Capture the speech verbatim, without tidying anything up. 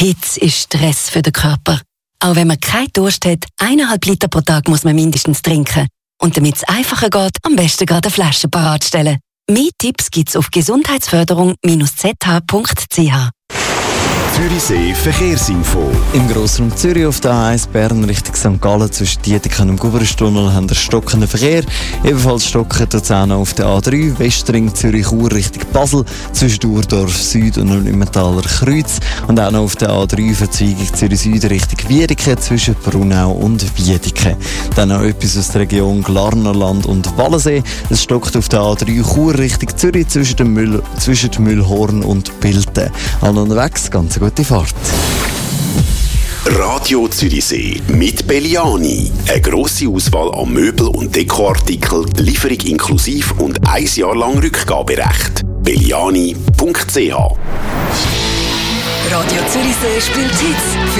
Hitze ist Stress für den Körper. Auch wenn man keinen Durst hat, eineinhalb Liter pro Tag muss man mindestens trinken. Und damit es einfacher geht, am besten gerade eine Flasche parat stellen. Mehr Tipps gibt's auf gesundheitsförderung Bindestrich z h Punkt c h. Zürichsee Verkehrsinfo. Im Grossraum Zürich auf der A eins Bern Richtung Sankt Gallen zwischen Dietikon und Guberstunnel haben wir stockenden Verkehr. Ebenfalls stocken tut es auch noch auf der A drei Westring Zürich-Chur Richtung Basel zwischen Urdorf Süd und Emmentaler Kreuz. Und auch noch auf der A drei Verzweigung Zürich Süd Richtung Wiedeke zwischen Brunau und Wiedeke. Dann noch etwas aus der Region Glarnerland und Wallensee. Es stockt auf der A drei Chur Richtung Zürich zwischen dem Müll, zwischen dem Müllhorn und Bilten. Alle unterwegs, ganz gute Fahrt. Radio Zürichsee mit Belliani. Eine grosse Auswahl an Möbel- und Dekoartikeln, Lieferung inklusiv und ein Jahr lang Rückgaberecht. belliani Punkt c h. Radio Zürichsee spielt Hits für